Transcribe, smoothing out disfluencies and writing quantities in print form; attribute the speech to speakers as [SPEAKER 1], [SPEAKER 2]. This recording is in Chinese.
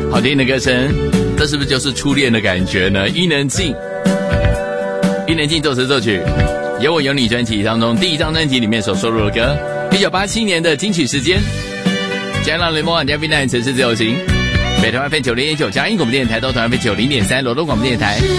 [SPEAKER 1] 好听的歌声，这是不是就是初恋的感觉呢？伊能静作词作曲，有我有你专辑当中第一张专辑里面所收录的歌，1987年的金曲时间，加上雷蒙网加 V9 城市自由行，北台湾FM 90.9，嘉义广播电台到台湾FM 90.3，罗东广播电台。